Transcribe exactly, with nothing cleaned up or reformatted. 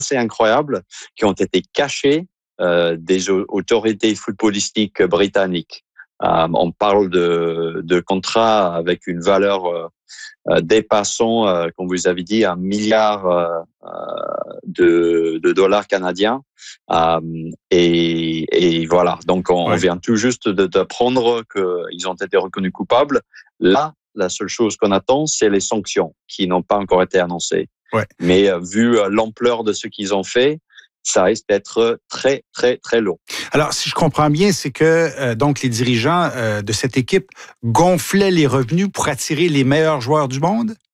assez incroyables qui ont été cachés euh, des autorités footballistiques britanniques. Euh, on parle de, de contrats avec une valeur euh, euh, dépassant, euh, comme vous avez dit, un milliard euh, de, de dollars canadiens. Euh, et, et voilà, donc on, ouais. on vient tout juste d'apprendre qu'ils ont été reconnus coupables. Là, la seule chose qu'on attend, c'est les sanctions qui n'ont pas encore été annoncées. Ouais. Mais euh, vu euh, l'ampleur de ce qu'ils ont fait, ça risque d'être très, très, très lourd. Alors, si je comprends bien, c'est que euh, donc les dirigeants euh, de cette équipe gonflaient les revenus pour attirer les meilleurs joueurs du monde?